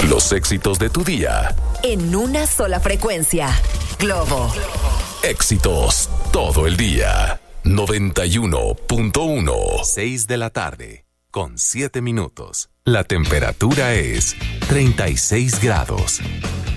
Los éxitos de tu día. En una sola frecuencia. Globo. Éxitos todo el día. 91.1. 6 de la tarde, con 7 minutos. La temperatura es 36 grados.